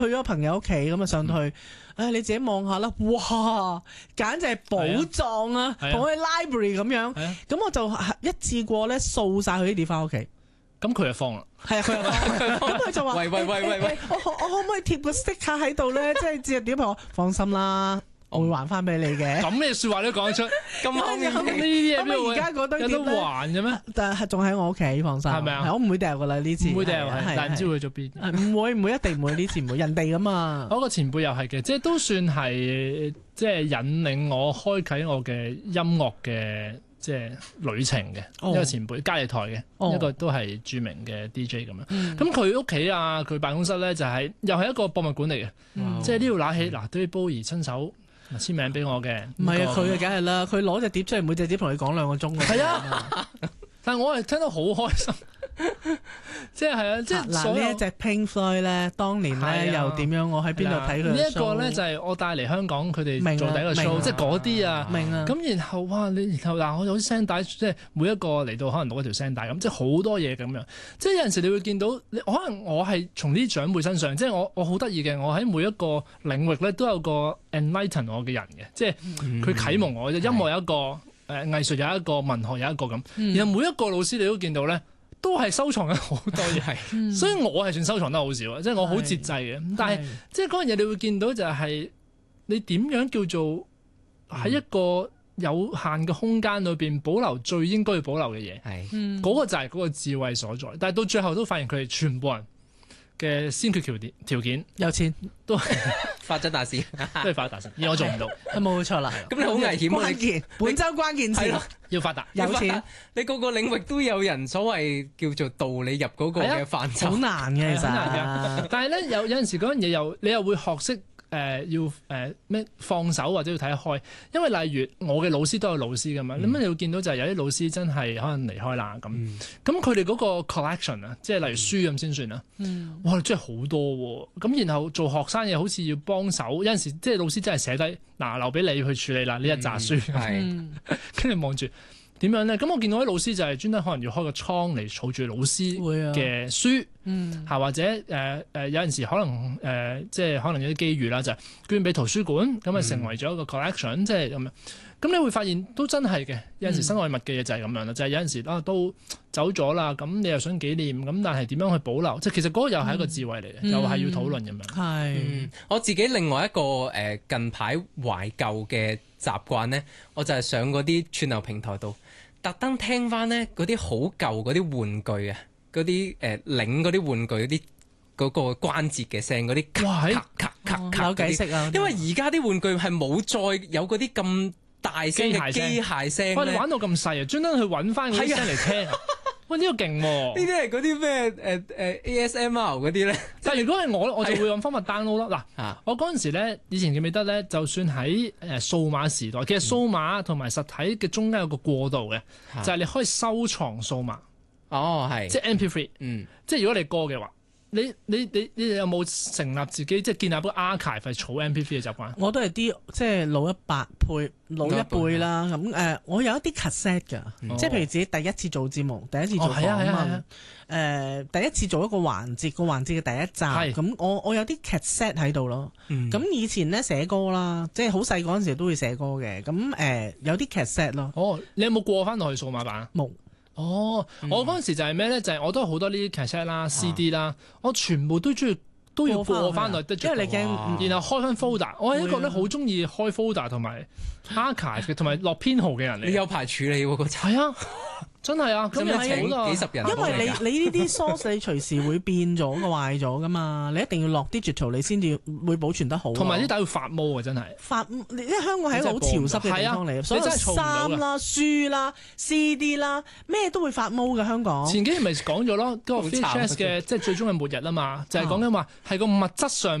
去咗朋友屋企咁啊，上到去，你自己望下啦，哇，簡直係寶藏啊，同去 library 咁樣。咁我就一次過咧掃晒佢啲碟翻屋企。 咁佢就慌啦。 係啊，佢又慌。咁佢就話： 喂， 我可唔可以貼個 sticker 喺度咧？即係隻碟我放心啦。我會還翻俾你嘅。 咁嘅説話都講得出， 咁後面呢啲嘢咁而家嗰堆碟有得還嘅咩？ 但係仲喺我屋企，放心。 係咪啊？ 我唔會掉噶啦呢次。 唔會掉，但唔知會去咗邊。 唔會，一定唔會呢次唔會，人哋噶嘛。 我個前輩又係嘅，即係都算係即係引領我開啟我嘅音樂嘅即係旅程嘅一個前輩，嘉利台嘅一個都係著名嘅 DJ 咁樣。咁佢屋企啊，佢辦公室咧就係又係一個博物館嚟嘅，即係呢度拿起嗱，David Bowie親手簽名俾我嘅。 唔係啊，佢啊，梗係啦，佢攞隻碟出嚟，每隻碟同你講2個鐘。 係啊，但係我係聽得好開心，即係啊，即係嗱呢一隻 Pink Floyd 咧，當年咧又點樣？我喺邊度睇佢？ 呢一個咧就係我帶嚟香港佢哋做第一個 show，即係嗰啲啊。 明啊。 咁然後哇，然後嗱，我有啲聲帶，即係每一個嚟到可能攞一條聲帶咁，即係好多嘢咁樣。即係有陣時你會見到，可能我係從呢啲長輩身上，即係我好得意嘅，我喺每一個領域咧都有個 enlighten 我嘅人嘅，即係佢啟蒙我。音樂有一個。藝術有一個，文學有一個咁，然後每一個老師你都見到咧，都係收藏緊好多嘢，所以我係算收藏得好少，即係我好節制嘅。但係即係嗰樣嘢，你會見到就係你點樣叫做喺一個有限嘅空間裏邊保留最應該要保留嘅嘢，嗰個就係嗰個智慧所在。但係到最後都發現佢哋全部人嘅先決條件有錢都發咗大事， 都係發達成，而我做唔到， 冇錯啦。 咁你好危險喎！ 關鍵本周關鍵詞要發達， 有錢， 你個個領域都有人所謂叫做導你入嗰個嘅範疇， 好難嘅其實。 但係咧有陣時嗰樣嘢你又會學識。要咩放手或者要睇得開，因為例如我嘅老師都有老師噶嘛，咁你會見到就係有啲老師真係可能離開啦咁，咁佢哋嗰個 collection 啊，即係例如書咁先算啦，哇真係好多喎，咁然後做學生嘢好似要幫手，有陣時即係老師真係寫低嗱留俾你去處理啦呢一紮書，跟住望住。點樣咧？咁我見到啲老師就係專登可能要開個倉嚟儲住老師嘅書，或者有陣時可能即係可能有啲機遇啦，就係捐俾圖書館，咁啊成為咗一個 collection，即係咁樣。咁你會發現都真係嘅，有陣時身外物嘅嘢就係咁樣啦，就係有陣時都走咗啦，咁你又想紀念，咁但係點樣去保留？即係其實嗰個又係一個智慧嚟嘅，又係要討論咁樣。 係， 我自己另外一個近排懷舊嘅習慣咧，我就係上嗰啲串流平台度，特登聽翻咧嗰啲好舊嗰啲玩具啊，嗰啲擰嗰啲玩具嗰啲嗰個關節嘅聲，嗰啲咔咔咔咔有解釋啊！ 因為而家啲玩具係冇再有嗰啲咁大聲嘅機械聲， 你玩到咁細啊，專登去揾翻嗰啲聲嚟聽。喂，呢個勁喎！ 呢啲係嗰啲咩ASMR 嗰啲咧？ 但係如果係我就會用方法 download 咯。嗱，我嗰陣時咧，以前記唔記得咧？就算喺數碼時代，其實數碼同埋實體嘅中間有個過渡嘅，就係你可以收藏數碼。 哦，係， 即係 MP3。即係如果你歌嘅話。你有冇成立自己即係建立一個 archive 係儲 MP3 嘅習慣？ 我都係啲即係老一輩啦。咁我有一啲 cassette 㗎，即係譬如自己第一次做節目，第一次做訪問，第一次做一個環節，個環節嘅第一集，咁我有啲 cassette 喺度咯。咁以前咧寫歌啦，即係好細嗰陣時都會寫歌嘅。咁有啲 cassette 咯。 哦，你有冇過翻落去數碼版？ 冇。 我嗰陣時就係咩咧？就係我都有好多呢啲 cassette 啦、CD 啦，我全部都要過翻落， 因為你驚， 然後開翻 folder。我係一個咧好中意開 folder 同埋 archive 嘅，同埋落編號嘅人嚟。 你有排處理喎，嗰陣。 係啊，真係啊，咁你請幾十人。 因為你呢啲 source 你隨時會變咗嘅壞咗噶嘛，你一定要落 digital 你先至會保存得好。 同埋啲帶會發毛啊，真係。 因為香港係一個好潮濕嘅地方嚟，所以衫啦、書啦、CD 啦，咩都會發毛嘅香港。 前幾日咪講咗咯，嗰個 VHS 嘅即係最終嘅末日啊嘛，就係講緊話係個物質上邊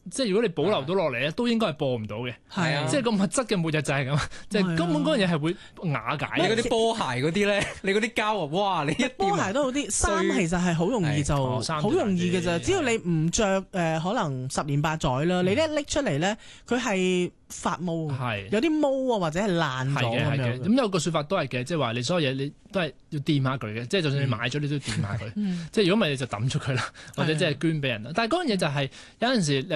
即係如果你保留到落嚟咧，都應該係播唔到嘅。 係啊， 即係個物質嘅末日就係咁，即係根本嗰樣嘢係會瓦解。 你嗰啲波鞋嗰啲咧，你嗰啲膠啊，哇！你一波鞋都好啲，衫其實係好容易就好容易嘅啫。只要你唔着可能10年8載啦，你一拎出嚟咧，佢係發毛，有啲毛啊或者係爛咗咁樣。 咁有個説法都係嘅，即係話你所有嘢你都係要掂下佢嘅，即係就算你買咗你都要掂下佢。即係如果唔係你就抌出佢啦，或者即係捐俾人啦。但係嗰樣嘢就係有陣時